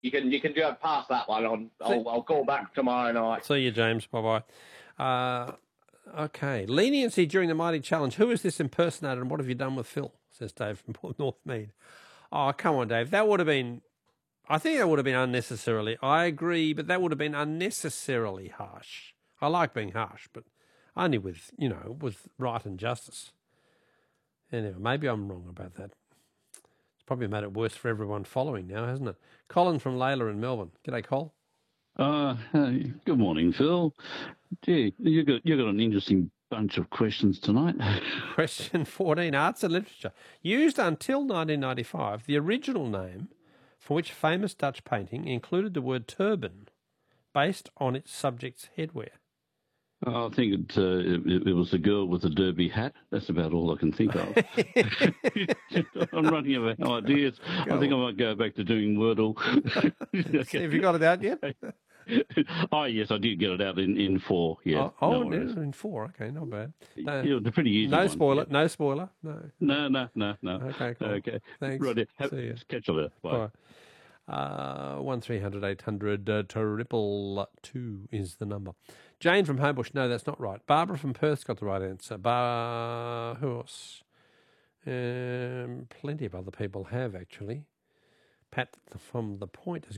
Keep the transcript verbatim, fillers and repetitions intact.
you can you can go past that one. On I'll, I'll call back tomorrow night. See you, James. Bye bye. Uh, okay, leniency during the Mighty Challenge. Who is this impersonator, and what have you done with Phil? Says Dave from Port Northmead. Oh, come on, Dave. That would have been. I think that would have been unnecessarily. I agree, but that would have been unnecessarily harsh. I like being harsh, but only with you know with right and justice. Anyway, maybe I'm wrong about that. It's probably made it worse for everyone following now, hasn't it? Colin from Layla in Melbourne. G'day, Col. Uh, hey, good morning, Phil. Gee, you got you got an interesting bunch of questions tonight. Question fourteen, arts and literature. Used until nineteen ninety-five, the original name for which famous Dutch painting included the word turban, based on its subject's headwear. I think it, uh, it, it was the girl with the derby hat. That's about all I can think of. I'm running out of ideas. Go I think on. I might go back to doing Wordle. Have you got it out yet? Oh, yes, I did get it out in, in four. Yeah. Oh, oh no, in four. Okay, not bad. No, yeah, it's pretty easy. No one, spoiler. yeah. No spoiler. No. No, no, no, no. Okay, cool. Okay. Thanks. Right. Have, See you. Catch you later. Bye. Bye. Uh, one three hundred eight hundred uh, triple two is the number. Jane from Homebush. No, that's not right. Barbara from Perth's got the right answer. Bar who else? Um, plenty of other people have actually. Pat from The Point has